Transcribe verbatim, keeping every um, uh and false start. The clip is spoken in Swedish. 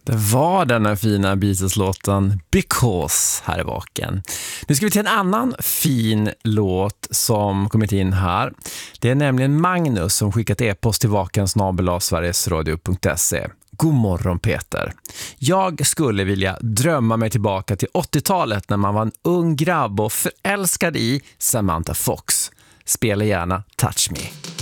Det var den här fina Beatles-låten Because här i baken. Nu ska vi till en annan fin låt som kommit in här. Det är nämligen Magnus som skickat e-post till vaken snabel-a sverigesradio punkt se. God morgon Peter. Jag skulle vilja drömma mig tillbaka till åttiotalet när man var en ung grabb och förälskad i Samantha Fox. Spela gärna Touch Me.